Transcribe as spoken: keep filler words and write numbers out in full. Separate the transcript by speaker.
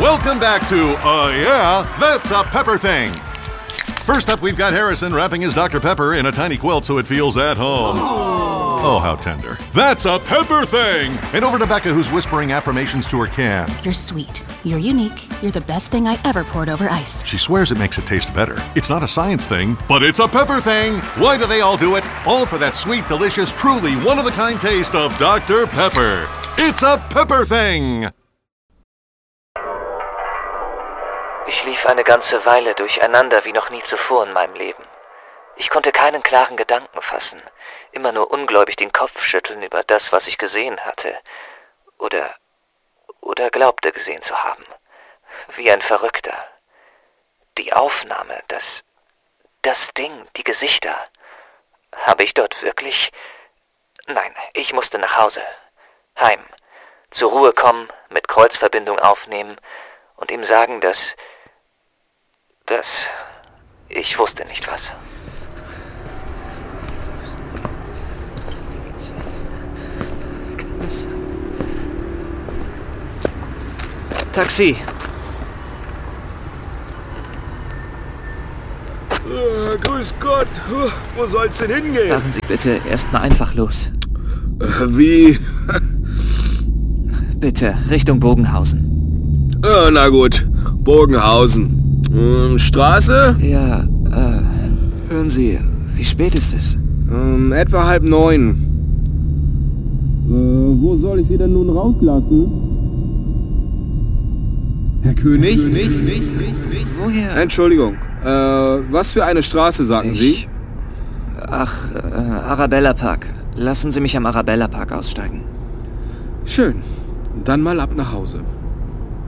Speaker 1: Welcome back to, uh, yeah, That's a Pepper Thing. First up, we've got Harrison wrapping his Doctor Pepper in a tiny quilt so it feels at home. Oh, how tender. That's a Pepper Thing! And over to Becca, who's whispering affirmations to her can.
Speaker 2: You're sweet. You're unique. You're the best thing I ever poured over ice.
Speaker 1: She swears it makes it taste better. It's not a science thing, but it's a Pepper Thing! Why do they all do it? All for that sweet, delicious, truly one-of-a-kind taste of Doctor Pepper. It's a Pepper Thing!
Speaker 3: Ich lief eine ganze Weile durcheinander wie noch nie zuvor in meinem Leben. Ich konnte keinen klaren Gedanken fassen, immer nur ungläubig den Kopf schütteln über das, was ich gesehen hatte, oder, oder glaubte gesehen zu haben. Wie ein Verrückter. Die Aufnahme, das, das Ding, die Gesichter. Habe ich dort wirklich... Nein, ich musste nach Hause. Heim. Zur Ruhe kommen, mit Kreuzverbindung aufnehmen und ihm sagen, dass... dass... ich wusste nicht was. Taxi!
Speaker 4: Uh, grüß Gott, uh, wo soll's denn hingehen?
Speaker 3: Fahren Sie bitte erstmal einfach los.
Speaker 4: Uh, wie?
Speaker 3: Bitte, Richtung Bogenhausen.
Speaker 4: Uh, na gut, Bogenhausen. Um, Straße?
Speaker 3: Ja, äh, hören Sie, wie spät ist es?
Speaker 4: Um, etwa halb neun. Uh, wo soll ich Sie denn nun rauslassen? Herr König? Herr König? Nicht, nicht, nicht.
Speaker 3: Woher?
Speaker 4: Entschuldigung. Äh, was für eine Straße, sagten
Speaker 3: ich,
Speaker 4: Sie?
Speaker 3: Ach, äh, Arabella Park. Lassen Sie mich am Arabella Park aussteigen.
Speaker 4: Schön. Dann mal ab nach Hause.